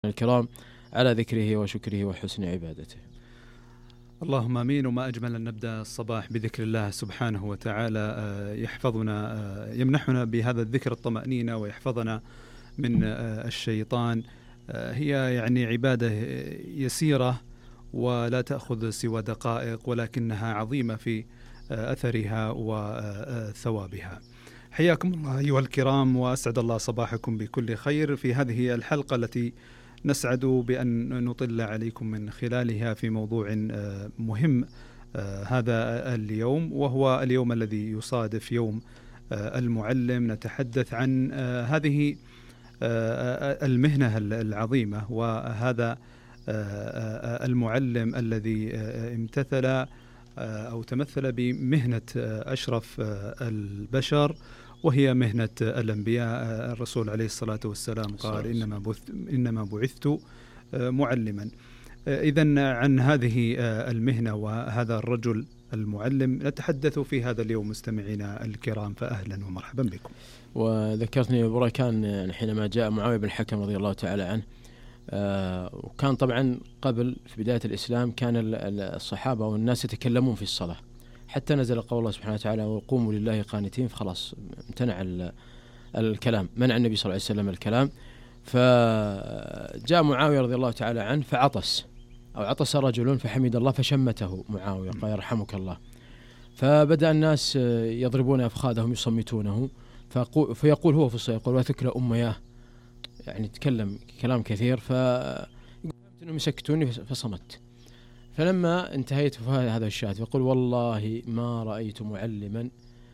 الكرام على ذكره وشكره وحسن عبادته. اللهم امين. وما اجمل ان نبدا الصباح بذكر الله سبحانه وتعالى يحفظنا، يمنحنا بهذا الذكر الطمأنينة ويحفظنا من الشيطان. هي يعني عبادة يسيرة ولا تأخذ سوى دقائق، ولكنها عظيمة في أثرها وثوابها. حياكم الله أيها الكرام، وأسعد الله صباحكم بكل خير في هذه الحلقة التي نسعد بأن نطل عليكم من خلالها في موضوع مهم هذا اليوم، وهو اليوم الذي يصادف يوم المعلم. نتحدث عن هذه المهنة العظيمة، وهذا المعلم الذي امتثل أو تمثل بمهنة أشرف البشر، وهي مهنة الأنبياء. الرسول عليه الصلاة والسلام قال إنما بعثت معلما. إذن عن هذه المهنة وهذا الرجل المعلم نتحدث في هذا اليوم مستمعينا الكرام، فأهلا ومرحبا بكم. وذكرتني بركان حينما جاء معاوية بن الحكم رضي الله تعالى عنه، وكان طبعا قبل في بداية الإسلام كان الصحابة والناس يتكلمون في الصلاة، حتى نزل قول الله سبحانه وتعالى وقوموا لله قانتين، فخلاص امتنع الكلام، منع النبي صلى الله عليه وسلم الكلام. فجاء معاوية رضي الله تعالى عنه عطس رجل فحمد الله فشمته معاوية قال يرحمك الله. فبدأ الناس يضربون أفخاذهم يصمتونه، فيقول هو في الصلاة يقول وثكل أمياه، يعني تكلم كلام كثير، ففهمت أنهم يسكتوني فصمت. فلما انتهيت في هذا الشاهد فقل والله ما رأيت معلما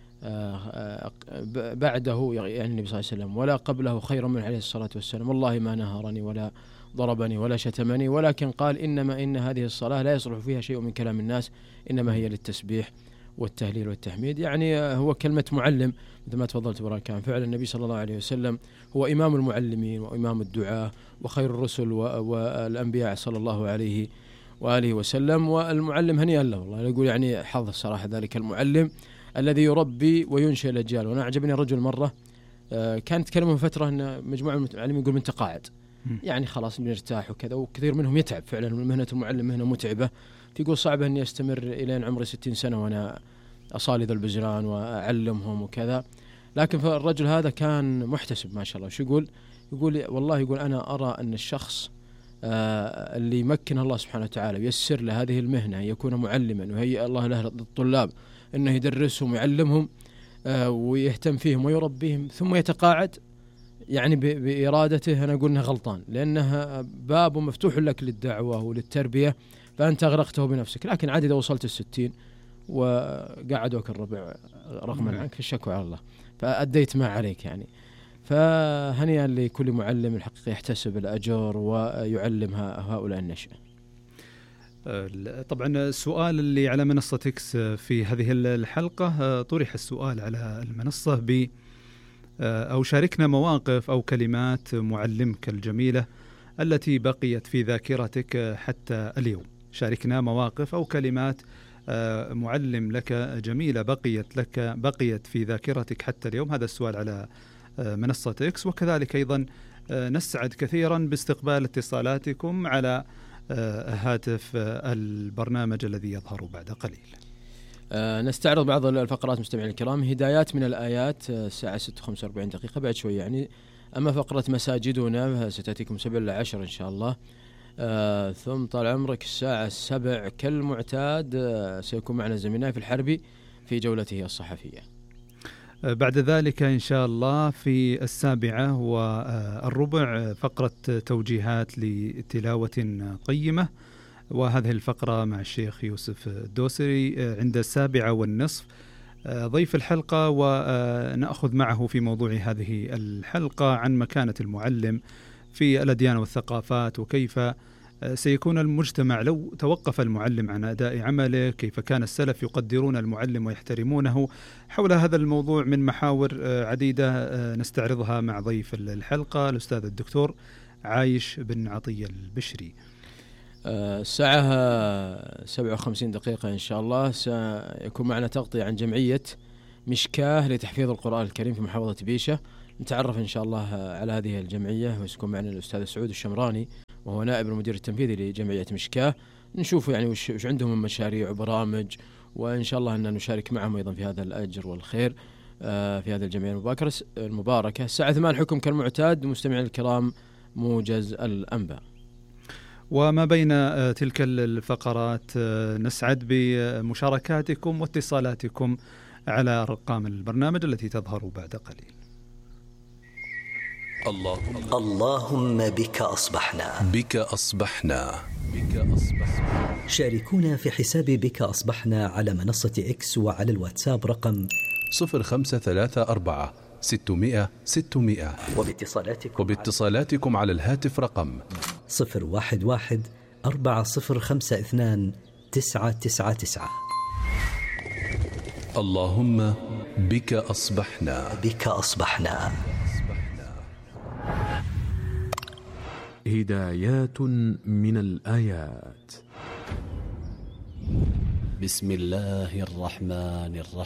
بعده يعني النبي صلى الله عليه وسلم ولا قبله خيرا من عليه الصلاة والسلام، والله ما نهرني ولا ضربني ولا شتمني، ولكن قال إن هذه الصلاة لا يصلح فيها شيء من كلام الناس، إنما هي للتسبيح والتهليل والتحميد. يعني هو كلمة معلم مثل ما تفضلت بركان، فعلا النبي صلى الله عليه وسلم هو إمام المعلمين وإمام الدعاة وخير الرسل والأنبياء صلى الله عليه وآله وسلم. والمعلم هنيئا له والله، يقول يعني حظ صراحة ذلك المعلم الذي يربي وينشئ الأجيال. وأنا أعجبني رجل مرة كانت تكلمه من فترة أن مجموعة من المعلمين يقول من تقاعد، يعني خلاص نرتاح وكذا، وكثير منهم يتعب فعلا. مهنة المعلم مهنة متعبة، يقول صعب أن يستمر إلى عمري 60 سنة وأنا أصالي ذا البزران وأعلمهم وكذا. لكن فالرجل هذا كان محتسب ما شاء الله. شو يقول والله يقول أنا أرى أن الشخص اللي يمكن الله سبحانه وتعالى ويسر له هذه المهنة يكون معلما وهيئ الله له الطلاب أنه يدرسهم ويعلمهم ويهتم فيهم ويربيهم ثم يتقاعد، يعني بإرادته، أنا أقول أنه غلطان، لأنها باب مفتوح لك للدعوة وللتربية، فأنت أغرقته بنفسك. لكن عاد إذا وصلت 60 وقعدوك الربع رغما عنك فالشكوى على الله، فأديت ما عليك يعني. فهنيئا لكل معلم الحقيقة يحتسب الأجر ويعلم هؤلاء النشأ. طبعا السؤال اللي على منصة إكس في هذه الحلقة طرح السؤال على المنصة ب أو شاركنا مواقف أو كلمات معلمك الجميلة التي بقيت في ذاكرتك حتى اليوم. شاركنا مواقف أو كلمات معلم لك جميلة بقيت في ذاكرتك حتى اليوم. هذا السؤال على منصة إكس. وكذلك أيضا نسعد كثيرا باستقبال اتصالاتكم على هاتف البرنامج الذي يظهر بعد قليل. نستعرض بعض الفقرات مستمعين الكرام. هدايات من الآيات الساعة 6:45 دقيقة بعد شوي يعني. أما فقرة مساجدنا ستأتيكم 7-10 إن شاء الله. ثم طال عمرك الساعة 7 كالمعتاد سيكون معنا زميلنا في الحربي في جولته الصحفية. بعد ذلك إن شاء الله في 7:15 فقرة توجيهات لتلاوة قيمة، وهذه الفقرة مع الشيخ يوسف الدوسري. عند 7:15 ضيف الحلقة، ونأخذ معه في موضوع هذه الحلقة عن مكانة المعلم في الأديان والثقافات، وكيف سيكون المجتمع لو توقف المعلم عن أداء عمله، كيف كان السلف يقدرون المعلم ويحترمونه. حول هذا الموضوع من محاور عديدة نستعرضها مع ضيف الحلقة الأستاذ الدكتور عايش بن عطية البشري. الساعة 57 دقيقة إن شاء الله سيكون معنا تغطية عن جمعية مشكاه لتحفيظ القرآن الكريم في محافظة بيشة. نتعرف إن شاء الله على هذه الجمعية، ويكون معنا الأستاذ سعود الشمراني وهو نائب المدير التنفيذي لجمعية مشكاه. نشوف يعني وش عندهم من مشاريع وبرامج، وإن شاء الله أن نشارك معهم أيضا في هذا الأجر والخير في هذه الجمعية المباركة. الساعة 8 حكم كالمعتاد. مستمعين الكرام، موجز الأنباء. وما بين تلك الفقرات نسعد بمشاركاتكم واتصالاتكم على أرقام البرنامج التي تظهر بعد قليل. اللهم بك أصبحنا. بك أصبحنا. شاركونا في حساب بك أصبحنا على منصة إكس وعلى الواتساب رقم 0534 600 600. وباتصالاتكم على الهاتف رقم 011 4052 999. اللهم بك أصبحنا. بك أصبحنا. هدايات من الآيات. بسم الله الرحمن الرحيم.